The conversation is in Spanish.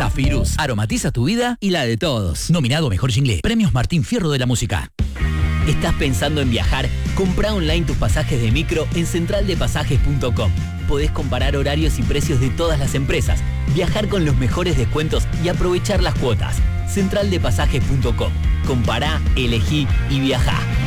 Zafirus, aromatiza tu vida y la de todos. Nominado Mejor Jingle, Premios Martín Fierro de la Música. ¿Estás pensando en viajar? Comprá online tus pasajes de micro en centraldepasajes.com. Podés comparar horarios y precios de todas las empresas, viajar con los mejores descuentos y aprovechar las cuotas. Centraldepasajes.com. Compará, elegí y viajá.